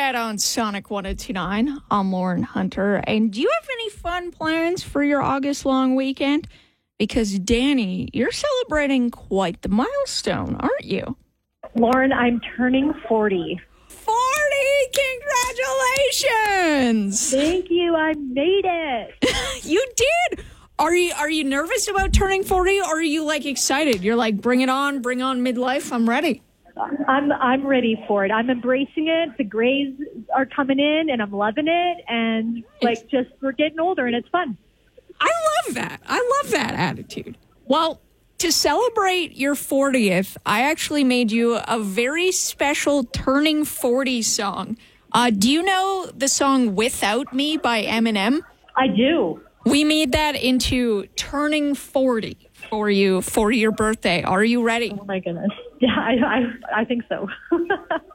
Red on Sonic 102.9. I'm Lauren Hunter. And do you have any fun plans for your August long weekend? Because, Danny, you're celebrating quite the milestone, aren't you? Lauren, I'm turning 40. 40! Congratulations! Thank you. I made it. You did! Are you nervous about turning 40, or are you, excited? You're like, bring it on, bring on midlife, I'm ready. I'm ready for it. I'm embracing it. The grays are coming in, and I'm loving it. And, we're getting older, and it's fun. I love that. I love that attitude. Well, to celebrate your 40th, I actually made you a very special Turning 40 song. Do you know the song Without Me by Eminem? I do. We made that into Turning 40 for you for your birthday. Are you ready? Oh, my goodness. Yeah, I think so.